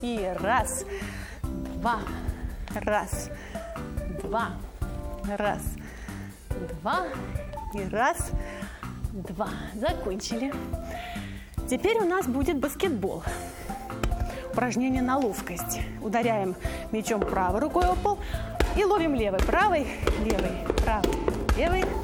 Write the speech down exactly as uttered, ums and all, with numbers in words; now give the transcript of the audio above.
И раз, два, раз, два, раз, два, и раз, два. Закончили. Теперь у нас будет баскетбол. Упражнение на ловкость. Ударяем мячом правой рукой о пол и ловим левой. Правой, левой, правой, левой.